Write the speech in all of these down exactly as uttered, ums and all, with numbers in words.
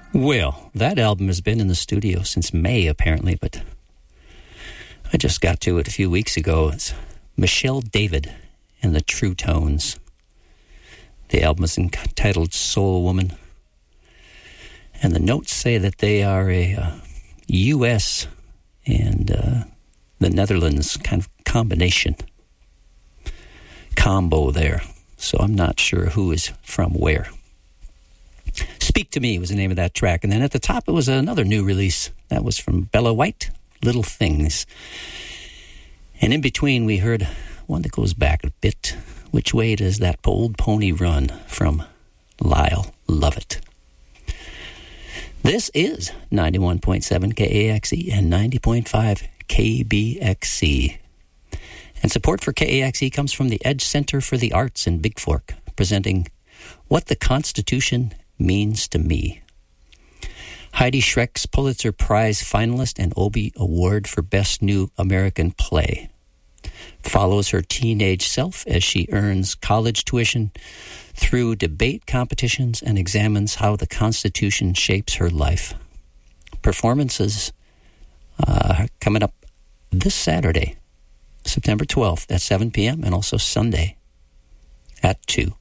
Well, that album has been in the studio since May, apparently, but I just got to it a few weeks ago. It's Michelle David and the True Tones. The album is entitled Soul Woman. And the notes say that they are a uh, U S and uh, the Netherlands kind of combination. Combo there. So I'm not sure who is from where. Speak to Me was the name of that track. And then at the top, it was another new release. That was from Bella White, Little Things. And in between, we heard one that goes back a bit. Which Way Does That Old Pony Run? From Lyle Lovett. This is ninety-one point seven K A X E and ninety point five K B X C. And support for K A X E comes from the Edge Center for the Arts in Big Fork, presenting What the Constitution Means to Me. Heidi Schreck's Pulitzer Prize finalist and Obie Award for Best New American Play follows her teenage self as she earns college tuition through debate competitions and examines how the Constitution shapes her life. Performances uh, coming up this Saturday, September twelfth at seven p.m. and also Sunday at two.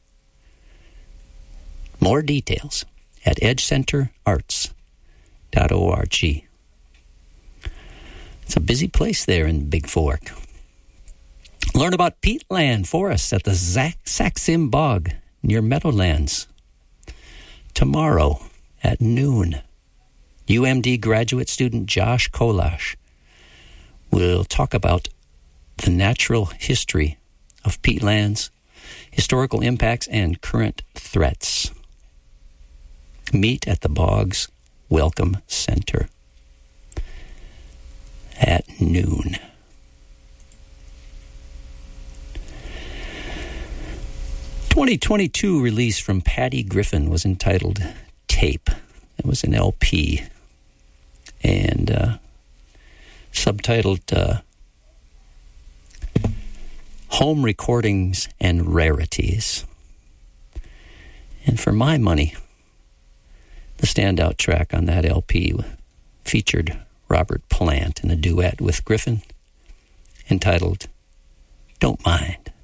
More details at edge center arts dot org. It's a busy place there in Big Fork. Learn about peatland forests at the Zac- Saxim Bog near Meadowlands. Tomorrow at noon, U M D graduate student Josh Kolash will talk about the natural history of peatlands, historical impacts, and current threats. Meet at the Boggs Welcome Center at noon. twenty twenty-two release from Patty Griffin was entitled Tape. It was an L P and uh, subtitled uh, Home Recordings and Rarities. And for my money, the standout track on that L P featured Robert Plant in a duet with Griffin entitled Don't Mind.